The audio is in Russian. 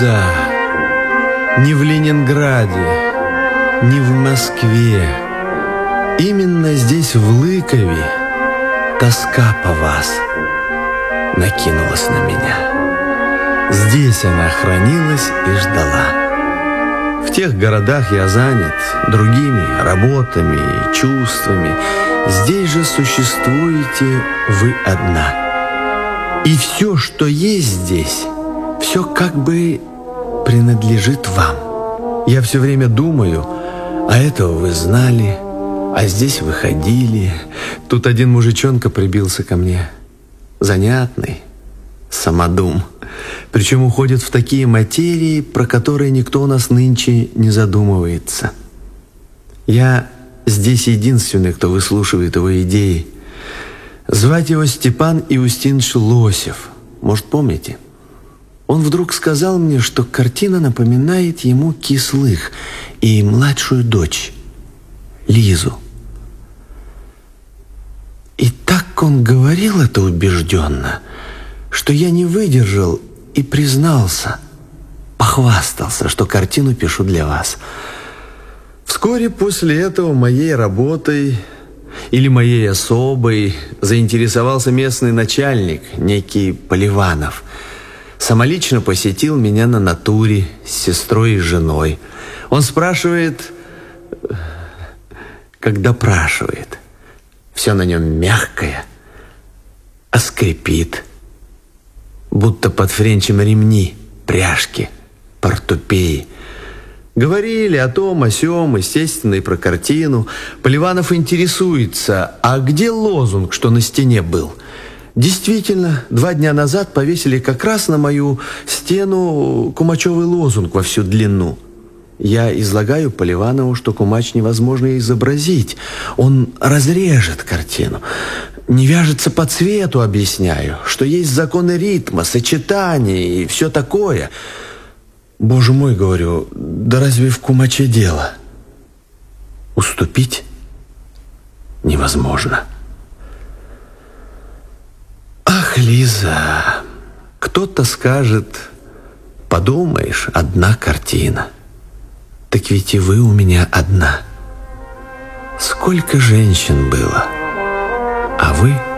Да, не в Ленинграде, не в Москве. Именно здесь, в Лыкове, тоска по вас накинулась на меня. Здесь она хранилась и ждала. В тех городах я занят другими работами и чувствами. Здесь же существуете вы одна. И все, что есть здесь, все как бы принадлежит вам. Я все время думаю, а этого вы знали, а здесь вы ходили. Тут один мужичонка прибился ко мне. Занятный, самодум. Причем уходит в такие материи, про которые никто у нас нынче не задумывается. Я здесь единственный, кто выслушивает его идеи. Звать его Степан Иустинович Лосев. Может, помните? Он вдруг сказал мне, что картина напоминает ему Кислых и младшую дочь, Лизу. И так он говорил это убежденно, что я не выдержал и признался, похвастался, что картину пишу для вас. Вскоре после этого моей работой или моей особой заинтересовался местный начальник, некий Поливанов. Самолично посетил меня на натуре с сестрой и женой. Он спрашивает, как допрашивает. Все на нем мягкое, а скрипит, будто под френчем ремни, пряжки, портупеи. Говорили о том, о сём, естественно, и про картину. Поливанов интересуется, а где лозунг, что на стене был? Действительно, 2 дня назад повесили как раз на мою стену кумачевый лозунг во всю длину. Я излагаю Поливанову, что кумач невозможно изобразить. Он разрежет картину. Не вяжется по цвету, объясняю, что есть законы ритма, сочетания и все такое. Боже мой, говорю, да разве в кумаче дело? Уступить невозможно. Ах, Лиза, кто-то скажет, подумаешь, одна картина. Так ведь и вы у меня одна. Сколько женщин было, а вы